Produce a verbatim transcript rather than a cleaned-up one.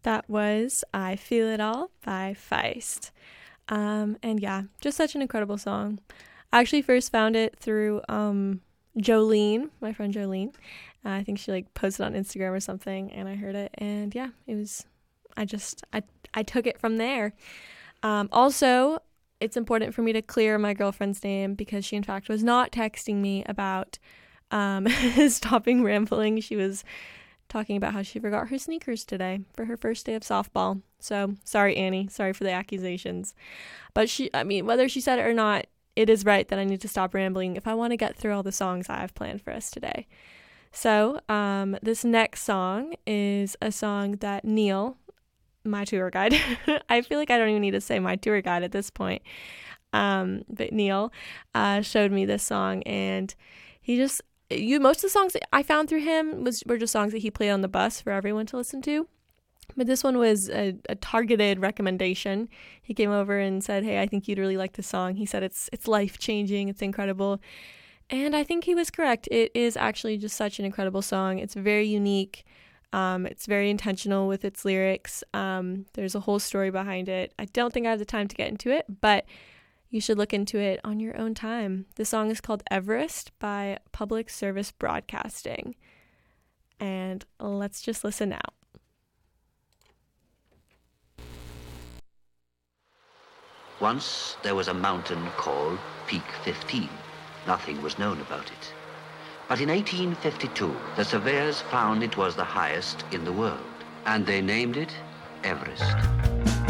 That was I Feel It All by Feist. Um, and yeah, just such an incredible song. I actually first found it through um, Jolene, my friend Jolene. Uh, I think she like posted on Instagram or something, and I heard it, and yeah, it was, I just, I, I took it from there. Um, also, it's important for me to clear my girlfriend's name because she in fact was not texting me about um, stopping rambling. She was talking about how she forgot her sneakers today for her first day of softball. So sorry, Annie. Sorry for the accusations. But she, I mean, whether she said it or not, it is right that I need to stop rambling if I want to get through all the songs I have planned for us today. So um, this next song is a song that Neil, my tour guide, I feel like I don't even need to say my tour guide at this point. Um, but Neil uh, showed me this song, and he just, you most of the songs that I found through him was were just songs that he played on the bus for everyone to listen to. But this one was a, a targeted recommendation. He came over and said, "Hey, I think you'd really like this song." He said it's it's life changing, it's incredible, and I think he was correct. It is actually just such an incredible song. It's very unique. Um, it's very intentional with its lyrics. Um, there's a whole story behind it. I don't think I have the time to get into it, but you should look into it on your own time. The song is called Everest by Public Service Broadcasting. And let's just listen now. Once there was a mountain called Peak fifteen. Nothing was known about it. But in eighteen fifty-two, the surveyors found it was the highest in the world, and they named it Everest.